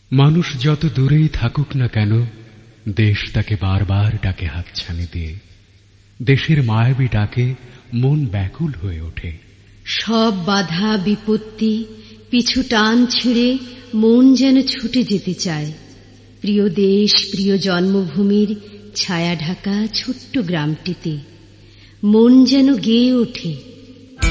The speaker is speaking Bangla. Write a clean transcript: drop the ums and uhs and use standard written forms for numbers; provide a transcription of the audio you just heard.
মানুষ যত দূরেই থাকুক না কেন, দেশ তাকে বারবার ডাকে হাতছানি দিয়ে। দেশের মায়াবী ডাকে মন ব্যাকুল হয়ে ওঠে। সব বাধা বিপত্তি পিছু টান ছিঁড়ে মন যেন ছুটে যেতে চায় প্রিয় দেশ, প্রিয় জন্মভূমির ছায়া ঢাকা ছোট্ট গ্রামটিতে। মন যেন গেয়ে ওঠে